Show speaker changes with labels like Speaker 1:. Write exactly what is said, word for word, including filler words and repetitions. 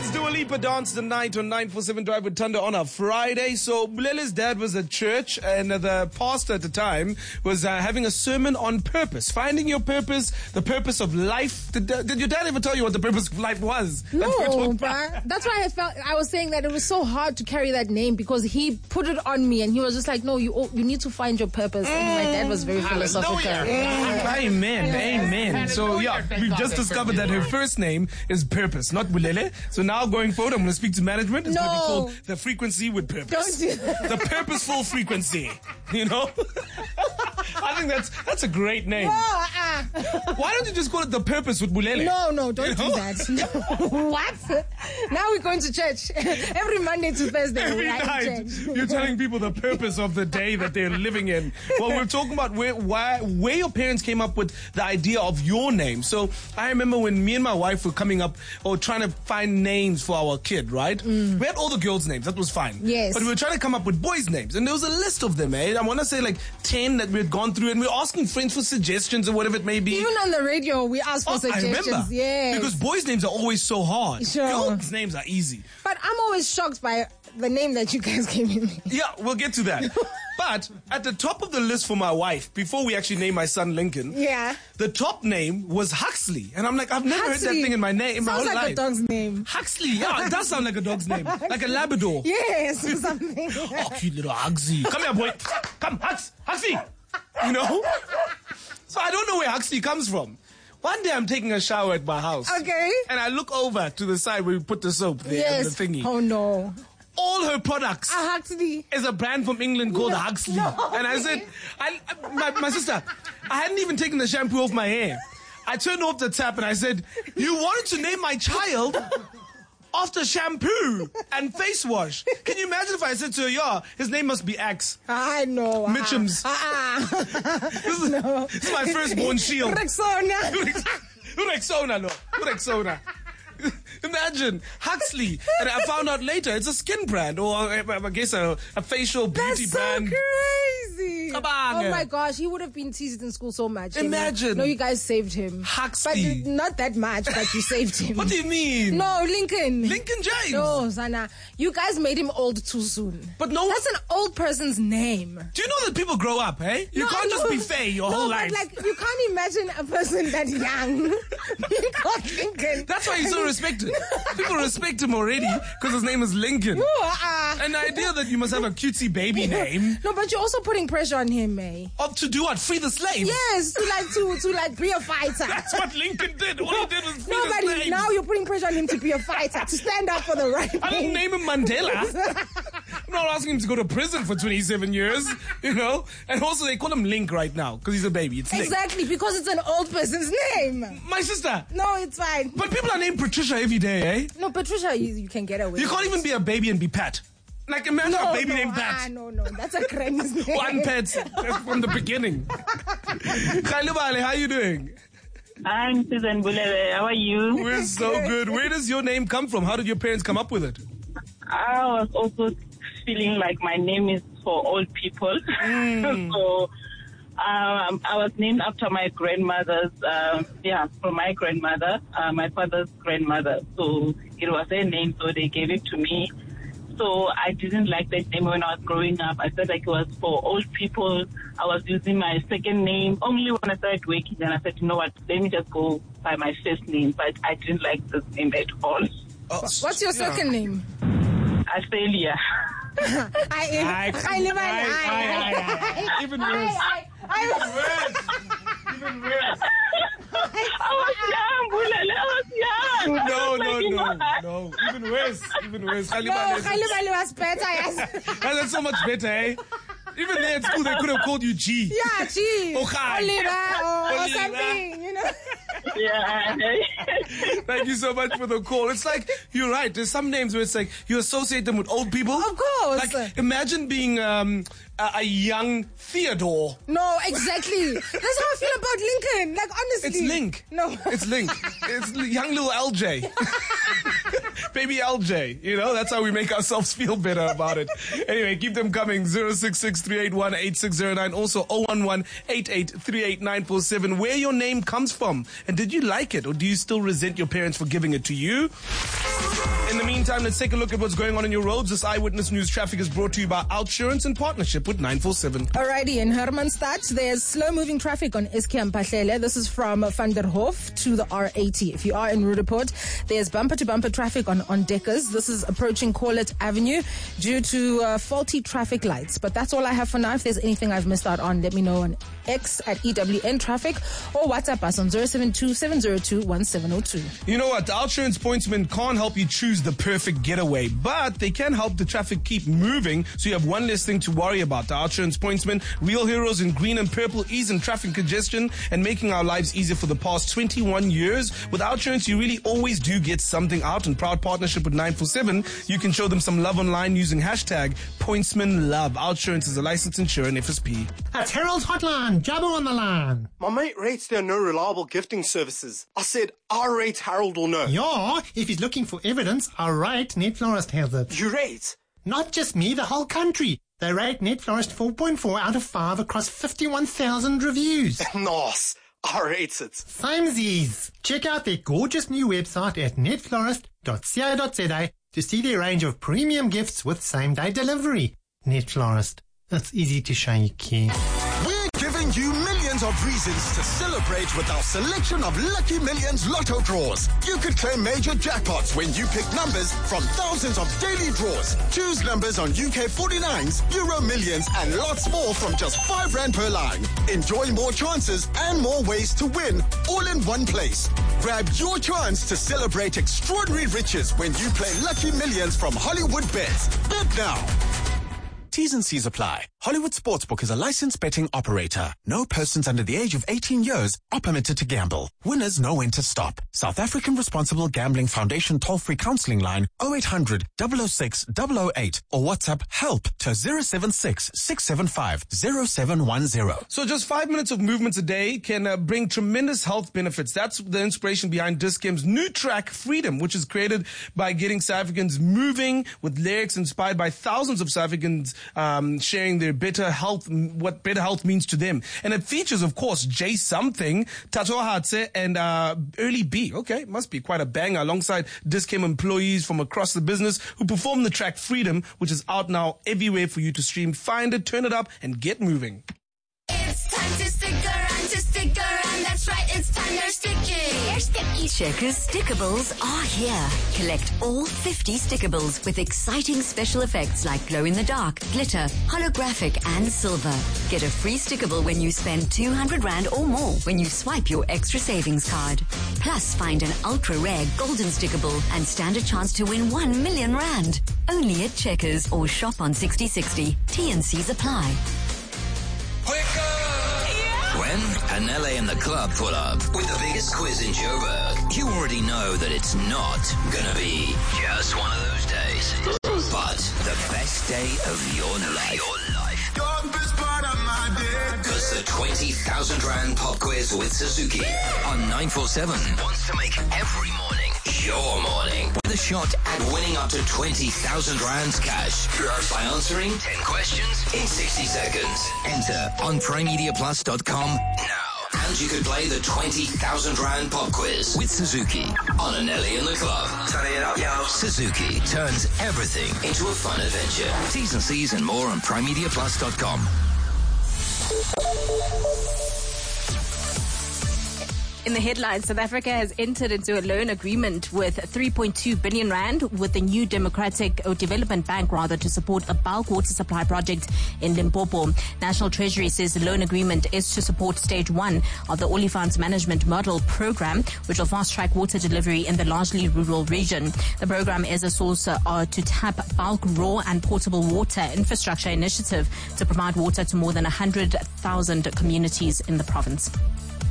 Speaker 1: It's Dua Lipa Dance the Night on nine forty-seven Drive with Thunder on a Friday. So Bulele's dad was at church, and the pastor at the time was uh, having a sermon on purpose, finding your purpose, the purpose of life. Did, uh, did your dad ever tell you what the purpose of life was?
Speaker 2: No, bruh. That's why I felt I was saying that it was so hard to carry that name because he put it on me, and he was just like, "No, you you need to find your purpose." Mm. And my dad was very philosophical.
Speaker 1: Yeah. Amen, amen. So yeah, we've just discovered that her first name is Purpose, not Bulele. So now going forward, I'm going to speak to management. It's
Speaker 2: no.
Speaker 1: going to be called the frequency with purpose.
Speaker 2: Don't do that.
Speaker 1: The purposeful frequency. You know? I think that's that's a great name.
Speaker 2: No, uh,
Speaker 1: Why don't you just call it the purpose with Bulele?
Speaker 2: No, no, don't
Speaker 1: You
Speaker 2: do
Speaker 1: know?
Speaker 2: that. No. What? Now we're going to church. Every Monday to Thursday.
Speaker 1: Every
Speaker 2: we are in
Speaker 1: night,
Speaker 2: church.
Speaker 1: you're telling people the purpose of the day that they're living in. Well, we're talking about where why, where your parents came up with the idea of your name. So I remember when me and my wife were coming up or trying to find names for our kid, right? Mm. We had all the girls' names. That was fine.
Speaker 2: Yes.
Speaker 1: But we were trying to come up with boys' names. And there was a list of them, eh? I want to say like ten that we had gone through. And we were asking friends for suggestions or whatever it may be.
Speaker 2: Even on the radio, we asked for
Speaker 1: Oh,
Speaker 2: suggestions.
Speaker 1: I remember.
Speaker 2: Yes.
Speaker 1: Because boys' names are always so hard.
Speaker 2: Sure.
Speaker 1: Girls' names are easy.
Speaker 2: But I'm always shocked by the name that you guys gave me.
Speaker 1: Yeah, we'll get to that. But at the top of the list for my wife, before we actually named my son Lincoln,
Speaker 2: Yeah.
Speaker 1: the top name was Huxley. And I'm like, I've never
Speaker 2: Huxley.
Speaker 1: heard that thing in my name in my
Speaker 2: Sounds
Speaker 1: whole
Speaker 2: like
Speaker 1: life.
Speaker 2: a dog's name.
Speaker 1: Huxley, yeah, it does sound like a dog's name. Like a Labrador.
Speaker 2: Yes, or something.
Speaker 1: Oh, cute little Huxley. Come here, boy. Come, Hux, Huxley. You know? So I don't know where Huxley comes from. One day I'm taking a shower at my house.
Speaker 2: Okay.
Speaker 1: And I look over to the side where we put the soap there and
Speaker 2: Yes.
Speaker 1: the thingy.
Speaker 2: Oh, no.
Speaker 1: All her products
Speaker 2: A Huxley.
Speaker 1: is a brand from England called
Speaker 2: No,
Speaker 1: Huxley.
Speaker 2: no.
Speaker 1: And I said, I, my, my sister, I hadn't even taken the shampoo off my hair. I turned off the tap and I said, you wanted to name my child after shampoo and face wash. Can you imagine if I said to her, yeah, his name must be Axe.
Speaker 2: I know.
Speaker 1: Mitchum's.
Speaker 2: Ah, ah.
Speaker 1: This is,
Speaker 2: No.
Speaker 1: this is my firstborn shield.
Speaker 2: Rexona.
Speaker 1: Rexona, no. Rexona. Imagine, Huxley. And I found out later it's a skin brand or I I guess a, a facial beauty
Speaker 2: That's so
Speaker 1: brand.
Speaker 2: crazy.
Speaker 1: Come on.
Speaker 2: Oh my gosh, he would have been teased in school so much. you know.
Speaker 1: Imagine.
Speaker 2: No, you guys saved him.
Speaker 1: Huxley.
Speaker 2: But not that much, but you saved him.
Speaker 1: What do you mean?
Speaker 2: No, Lincoln.
Speaker 1: Lincoln James.
Speaker 2: No, Zana. You guys made him old too soon.
Speaker 1: But no-
Speaker 2: That's an old person's name.
Speaker 1: Do you know that people grow up, eh? You
Speaker 2: No,
Speaker 1: can't
Speaker 2: I
Speaker 1: just
Speaker 2: know.
Speaker 1: be fair your
Speaker 2: no,
Speaker 1: whole
Speaker 2: but
Speaker 1: life.
Speaker 2: like, you can't imagine a person that young being called Lincoln.
Speaker 1: That's why he's so respected. People respect him already because his name is Lincoln.
Speaker 2: Ooh, uh,
Speaker 1: An idea that you must have a cutesy baby name.
Speaker 2: No, but you're also putting pressure on him, eh?
Speaker 1: Of to do what? Free the slaves?
Speaker 2: Yes, to like to to like be a fighter.
Speaker 1: That's what Lincoln did. All he did was free
Speaker 2: No,
Speaker 1: the
Speaker 2: but
Speaker 1: slaves.
Speaker 2: now you're putting pressure on him to be a fighter, to stand up for the right
Speaker 1: I didn't
Speaker 2: thing.
Speaker 1: name him Mandela. I'm not asking him to go to prison for twenty-seven years, you know? And also they call him Link right now because he's a baby. It's Link.
Speaker 2: Exactly, because it's an old person's name.
Speaker 1: My sister.
Speaker 2: No, it's fine.
Speaker 1: But people are named Patricia every day, eh?
Speaker 2: No, Patricia, you, you can get away.
Speaker 1: You
Speaker 2: with
Speaker 1: can't
Speaker 2: it.
Speaker 1: even be a baby and be Pat. Like imagine
Speaker 2: no,
Speaker 1: a baby
Speaker 2: no,
Speaker 1: named
Speaker 2: ah,
Speaker 1: Pat.
Speaker 2: no, no, that's a granny's name.
Speaker 1: One pet from the beginning. Khalibale, how you doing?
Speaker 3: I'm Susan Bulele. How are you?
Speaker 1: We're so good. Where does your name come from? How did your parents come up with it?
Speaker 3: I was also feeling like my name is for old people.
Speaker 1: Mm.
Speaker 3: so um, I was named after my grandmother's, uh, yeah, from my grandmother, uh, my father's grandmother. So it was their name, so they gave it to me. So I didn't like that name when I was growing up. I felt like it was for old people. I was using my second name only when I started working. Then I said, you know what, let me just go by my first name. But I didn't like this name at all.
Speaker 1: Oh,
Speaker 2: What's your
Speaker 1: yeah.
Speaker 2: second name?
Speaker 3: Australia.
Speaker 2: I,
Speaker 1: I,
Speaker 2: I live
Speaker 1: I,
Speaker 2: I,
Speaker 1: I, I, Even worse.
Speaker 2: I, I,
Speaker 1: Even worse. Even worse.
Speaker 3: I was young, Bulele. I was young. I
Speaker 1: No,
Speaker 3: was
Speaker 1: no,
Speaker 3: like, you know,
Speaker 1: no, no. Even worse. Even worse.
Speaker 2: No,
Speaker 1: Khalibale.
Speaker 2: Khalibale was better, yes.
Speaker 1: That's so much better, eh? Even there at school, they could have called you G.
Speaker 2: Yeah, gee.
Speaker 1: Oh, hi.
Speaker 2: Oliver or, or
Speaker 1: Oliver.
Speaker 2: something, you know.
Speaker 3: Yeah.
Speaker 1: Thank you so much for the call. It's like, you're right. There's some names where it's like, you associate them with old people.
Speaker 2: Of course.
Speaker 1: Like, imagine being um, a, a young Theodore.
Speaker 2: No, exactly. That's how I feel about Lincoln. Like, honestly.
Speaker 1: It's Link.
Speaker 2: No.
Speaker 1: It's Link. It's young little L J. Baby L J. You know, that's how we make ourselves feel better about it. Anyway, keep them coming. zero six six three eight one eight six zero nine. Also zero one one eight eight three eight nine four seven. Where your name comes from. And did you like it? Or do you still resent your parents for giving it to you? In the the meantime, let's take a look at what's going on in your roads. This Eyewitness News traffic is brought to you by Outsurance in partnership with nine four seven.
Speaker 2: Alrighty, in Hermanstad, there's slow-moving traffic on Iskiam Pahlele. This is from Van der Hof to the R eighty. If you are in Rudaport, there's bumper-to-bumper traffic on, on Deckers. This is approaching Corlett Avenue due to uh, faulty traffic lights. But that's all I have for now. If there's anything I've missed out on, let me know on X at E W N Traffic or WhatsApp us on zero seven two, seven zero two, one seven zero two.
Speaker 1: You know what? The Outsurance pointsmen can't help you choose the perfect getaway, but they can help the traffic keep moving so you have one less thing to worry about. The Outsurance pointsmen, real heroes in green and purple, easing traffic congestion and making our lives easier for the past twenty-one years. With Outsurance, you really always do get something out. In proud partnership with nine four seven, you can show them some love online using hashtag pointsmanlove. Outsurance is a licensed insurer and F S P.
Speaker 4: That's Harold's Hotline. Jabbo on the line.
Speaker 5: My mate rates there are no reliable gifting services. I said, I rate Harold will know.
Speaker 4: Yeah, if he's looking for evidence, I rate Net Florist has it.
Speaker 5: You rate?
Speaker 4: Not just me, the whole country. They rate Net Florist four point four out of five across fifty-one thousand reviews.
Speaker 5: Nice. I rate it.
Speaker 4: Samesies. Check out their gorgeous new website at net florist dot co dot za to see their range of premium gifts with same-day delivery. Net Florist. It's easy to show you care.
Speaker 6: We're giving you millions of reasons to celebrate with our selection of Lucky Millions lotto draws. You could claim major jackpots when you pick numbers from thousands of daily draws. Choose numbers on U K forty-nines, Euro Millions, and lots more from just five rand per line. Enjoy more chances and more ways to win, all in one place. Grab your chance to celebrate extraordinary riches when you play Lucky Millions from Hollywood Bets. Bet now. T's and C's apply. Hollywood Sportsbook is a licensed betting operator. No persons under the age of eighteen years are permitted to gamble. Winners know when to stop. South African Responsible Gambling Foundation toll-free counseling line oh eight hundred, double oh six, double oh eight or WhatsApp help to zero seven six, six seven five, zero seven one zero.
Speaker 1: So just five minutes of movements a day can uh, bring tremendous health benefits. That's the inspiration behind Dis-Chem's new track, Freedom, which is created by getting South Africans moving with lyrics inspired by thousands of South Africans um, sharing their better health, what better health means to them. And it features, of course, Jay Something, Tato Hatse, and uh, Early B. Okay, must be quite a banger, alongside Dis-Chem employees from across the business who perform the track Freedom, which is out now everywhere for you to stream. Find it, turn it up, and get moving.
Speaker 7: It's time to stick around, to stick around. That's right, it's time they're sticky. They're sticky. Checkers Stickables are here. Collect all fifty Stickables with exciting special effects like glow in the dark, glitter, holographic, and silver. Get a free Stickable when you spend two hundred rand or more when you swipe your extra savings card. Plus, find an ultra rare golden Stickable and stand a chance to win one million rand. Only at Checkers or shop on sixty sixty. T and C's apply.
Speaker 8: When Anele and the club pull up with the biggest quiz in Joburg, you already know that it's not gonna be just one of those days, but the best day of your life. Your life. Because the twenty thousand rand pop quiz with Suzuki on nine four seven wants to make every morning your morning with a shot at winning up to twenty thousand rands cash by answering ten questions in sixty seconds. Enter on prime media plus dot com now. And you could play the twenty thousand rand pop quiz with Suzuki on Anele and the Club. Turn it up, yo. Suzuki turns everything into a fun adventure. T's and C's and more on prime media plus dot com.
Speaker 9: In the headlines, South Africa has entered into a loan agreement with three point two billion rand with the New Democratic or Development Bank, rather, to support a bulk water supply project in Limpopo. National Treasury says the loan agreement is to support stage one of the Olifants Management Model program, which will fast-track water delivery in the largely rural region. The program is a source uh, to tap bulk, raw and portable water infrastructure initiative to provide water to more than one hundred thousand communities in the province.